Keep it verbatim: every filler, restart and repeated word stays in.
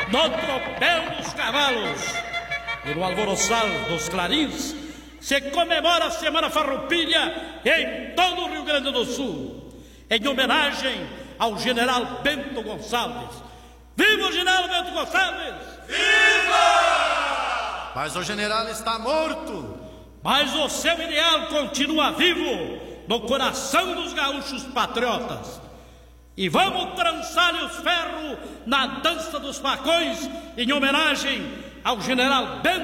no tropel dos cavalos e no alvoroçal dos clarins, se comemora a Semana Farroupilha em todo o Rio Grande do Sul, em homenagem ao general Bento Gonçalves. Viva o general Bento Gonçalves! Viva! Mas o general está morto. Mas o seu ideal continua vivo no coração dos gaúchos patriotas. E vamos trançar-lhe os ferros na dança dos facões em homenagem ao general Bento